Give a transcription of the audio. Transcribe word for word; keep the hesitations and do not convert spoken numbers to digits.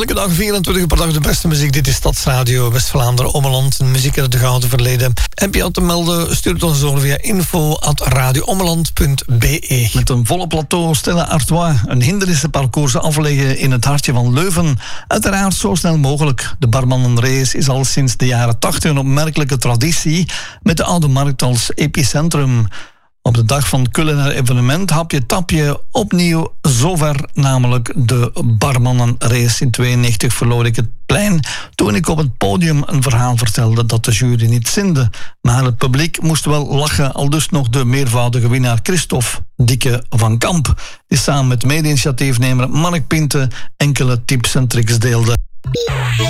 Elke dag vierentwintig per dag de beste muziek. Dit is Stadsradio West-Vlaanderen, Ommeland. Muziek uit het gouden verleden. Heb je al te melden? Stuur het ons door via info at radioommeland punt b e. Met een volle plateau Stella Artois. Een hindernissenparcours afleggen in het hartje van Leuven. Uiteraard zo snel mogelijk. De barmannenrace is al sinds de jaren tachtig een opmerkelijke traditie. Met de Oude Markt als epicentrum. Op de dag van het culinair evenement hapje tapje opnieuw zover, namelijk de barmannenrace. In tweeënnegentig verloor ik het plein toen ik op het podium een verhaal vertelde dat de jury niet zinde. Maar het publiek moest wel lachen, al dus nog de meervoudige winnaar Christophe Dikke van Kamp, die samen met mede-initiatiefnemer Mark Pinte enkele tips en tricks deelde.